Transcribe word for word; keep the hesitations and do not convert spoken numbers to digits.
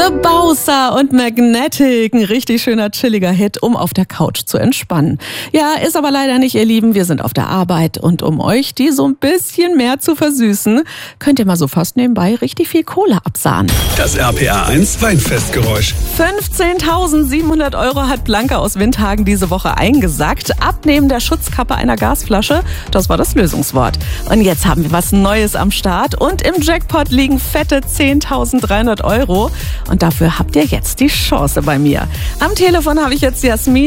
Bowser und Magnetic, ein richtig schöner, chilliger Hit, um auf der Couch zu entspannen. Ja, ist aber leider nicht, ihr Lieben, wir sind auf der Arbeit und um euch die so ein bisschen mehr zu versüßen, könnt ihr mal so fast nebenbei richtig viel Kohle absahnen. Das R P R eins Weinfestgeräusch. fünfzehntausendsiebenhundert Euro hat Blanca aus Windhagen diese Woche eingesackt. Abnehmen der Schutzkappe einer Gasflasche, das war das Lösungswort. Und jetzt haben wir was Neues am Start und im Jackpot liegen fette zehntausenddreihundert Euro. Und dafür habt ihr jetzt die Chance bei mir. Am Telefon habe ich jetzt Jasmin.